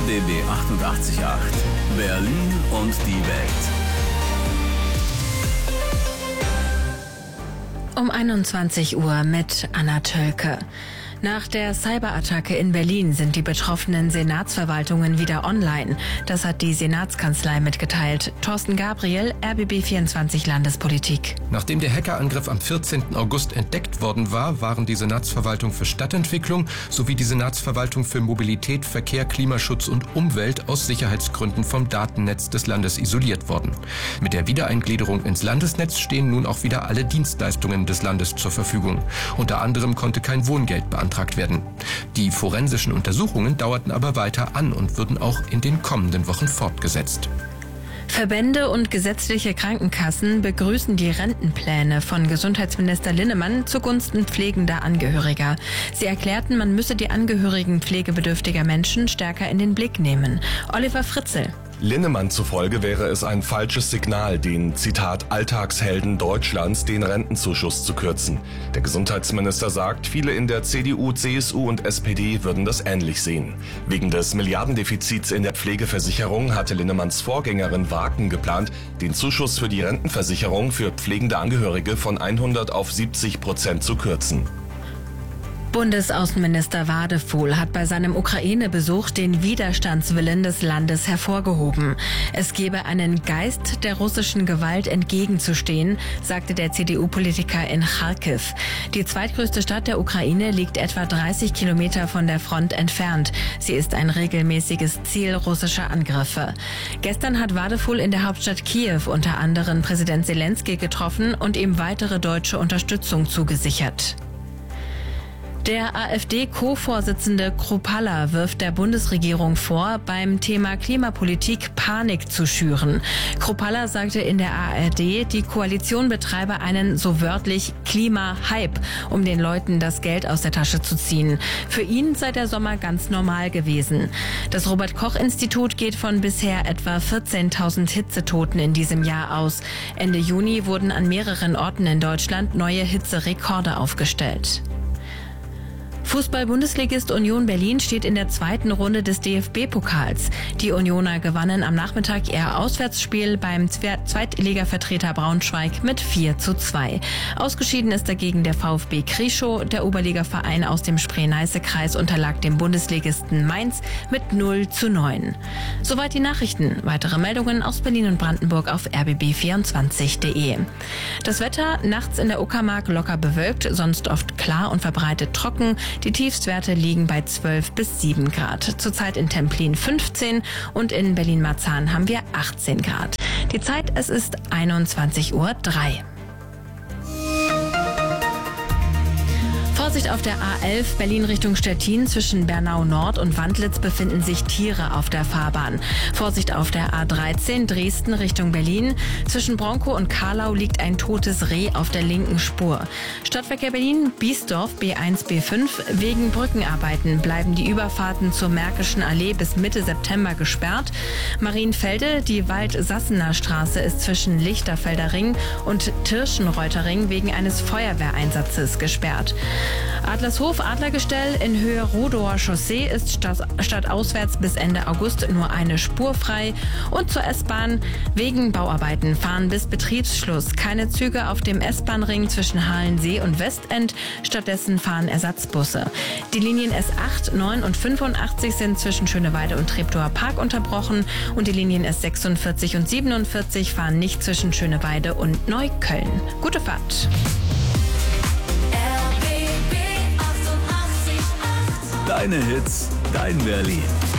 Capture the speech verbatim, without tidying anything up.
B B achtundachtzig Komma acht. Berlin und die Welt. Um einundzwanzig Uhr mit Anna Tölke. Nach der Cyberattacke in Berlin sind die betroffenen Senatsverwaltungen wieder online. Das hat die Senatskanzlei mitgeteilt. Thorsten Gabriel, R B B vierundzwanzig Landespolitik. Nachdem der Hackerangriff am vierzehnten August entdeckt worden war, waren die Senatsverwaltung für Stadtentwicklung sowie die Senatsverwaltung für Mobilität, Verkehr, Klimaschutz und Umwelt aus Sicherheitsgründen vom Datennetz des Landes isoliert worden. Mit der Wiedereingliederung ins Landesnetz stehen nun auch wieder alle Dienstleistungen des Landes zur Verfügung. Unter anderem konnte kein Wohngeld beantragt werden. Die forensischen Untersuchungen dauerten aber weiter an und würden auch in den kommenden Wochen fortgesetzt. Verbände und gesetzliche Krankenkassen begrüßen die Rentenpläne von Gesundheitsminister Linnemann zugunsten pflegender Angehöriger. Sie erklärten, man müsse die Angehörigen pflegebedürftiger Menschen stärker in den Blick nehmen. Oliver Fritzl. Linnemann zufolge wäre es ein falsches Signal, den, Zitat, Alltagshelden Deutschlands den Rentenzuschuss zu kürzen. Der Gesundheitsminister sagt, viele in der C D U, C S U und S P D würden das ähnlich sehen. Wegen des Milliardendefizits in der Pflegeversicherung hatte Linnemanns Vorgängerin Waken geplant, den Zuschuss für die Rentenversicherung für pflegende Angehörige von hundert auf siebzig Prozent zu kürzen. Bundesaußenminister Wadefuhl hat bei seinem Ukraine-Besuch den Widerstandswillen des Landes hervorgehoben. Es gebe einen Geist, der russischen Gewalt entgegenzustehen, sagte der C D U-Politiker in Charkiw. Die zweitgrößte Stadt der Ukraine liegt etwa dreißig Kilometer von der Front entfernt. Sie ist ein regelmäßiges Ziel russischer Angriffe. Gestern hat Wadefuhl in der Hauptstadt Kiew unter anderem Präsident Selenskyj getroffen und ihm weitere deutsche Unterstützung zugesichert. Der AfD-Co-Vorsitzende Kruppalla wirft der Bundesregierung vor, beim Thema Klimapolitik Panik zu schüren. Kruppalla sagte in der A R D, die Koalition betreibe einen so wörtlich Klima-Hype, um den Leuten das Geld aus der Tasche zu ziehen. Für ihn sei der Sommer ganz normal gewesen. Das Robert-Koch-Institut geht von bisher etwa vierzehntausend Hitzetoten in diesem Jahr aus. Ende Juni wurden an mehreren Orten in Deutschland neue Hitzerekorde aufgestellt. Fußball-Bundesligist Union Berlin steht in der zweiten Runde des D F B-Pokals. Die Unioner gewannen am Nachmittag ihr Auswärtsspiel beim Zweitligavertreter Braunschweig mit vier zu zwei. Ausgeschieden ist dagegen der VfB Krischow. Der Oberligaverein aus dem Spree-Neiße-Kreis unterlag dem Bundesligisten Mainz mit null zu neun. Soweit die Nachrichten. Weitere Meldungen aus Berlin und Brandenburg auf r b b vierundzwanzig punkt d e. Das Wetter nachts in der Uckermark locker bewölkt, sonst oft klar und verbreitet trocken. Die Tiefstwerte liegen bei zwölf bis sieben Grad. Zurzeit in Templin fünfzehn und in Berlin-Marzahn haben wir achtzehn Grad. Die Zeit, es ist einundzwanzig Uhr drei. Vorsicht auf der A elf Berlin Richtung Stettin. Zwischen Bernau Nord und Wandlitz befinden sich Tiere auf der Fahrbahn. Vorsicht auf der A dreizehn Dresden Richtung Berlin. Zwischen Bronkow und Karlau liegt ein totes Reh auf der linken Spur. Stadtverkehr Berlin, Biesdorf B eins B fünf. Wegen Brückenarbeiten bleiben die Überfahrten zur Märkischen Allee bis Mitte September gesperrt. Marienfelde, die Wald-Sassener Straße ist zwischen Lichterfelder Ring und Tirschenreuter Ring wegen eines Feuerwehreinsatzes gesperrt. Adlershof Adlergestell in Höhe Rodower Chaussee ist stadtauswärts bis Ende August nur eine Spur frei. Und zur S-Bahn: wegen Bauarbeiten fahren bis Betriebsschluss keine Züge auf dem S-Bahn-Ring zwischen Halensee und Westend. Stattdessen fahren Ersatzbusse. Die Linien S acht, neun und fünfundachtzig sind zwischen Schöneweide und Treptower Park unterbrochen und die Linien S sechsundvierzig und siebenundvierzig fahren nicht zwischen Schöneweide und Neukölln. Gute Fahrt! Deine Hits, dein Berlin.